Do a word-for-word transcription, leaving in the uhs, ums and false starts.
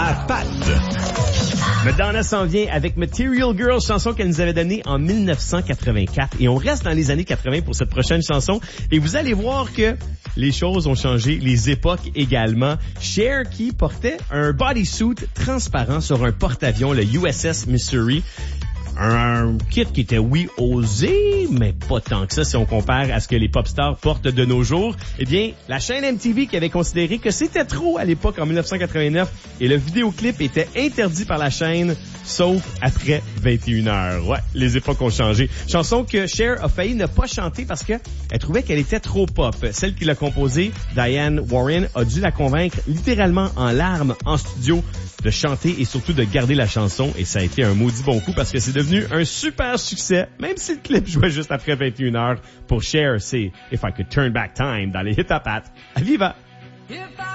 à Pat. Madonna s'en vient avec Material Girl, chanson qu'elle nous avait donnée en dix-neuf cent quatre-vingt-quatre. Et on reste dans les années quatre-vingts pour cette prochaine chanson. Et vous allez voir que les choses ont changé, les époques également. Cher qui portait un bodysuit transparent sur un porte-avions, le U S S Missouri. Un kit qui était, oui, osé, mais pas tant que ça si on compare à ce que les pop stars portent de nos jours. Eh bien, la chaîne M T V qui avait considéré que c'était trop à l'époque en dix-neuf cent quatre-vingt-neuf et le vidéoclip était interdit par la chaîne, sauf après vingt et une heures. Ouais, les époques ont changé. Chanson que Cher a failli ne pas chanter parce que elle trouvait qu'elle était trop pop. Celle qui l'a composée, Diane Warren, a dû la convaincre littéralement en larmes en studio de chanter et surtout de garder la chanson. Et ça a été un maudit bon coup parce que c'est devenu un super succès, même si le clip jouait juste après vingt et une heures. Pour Cher, c'est If I Could Turn Back Time dans les hits à Pat. À Viva!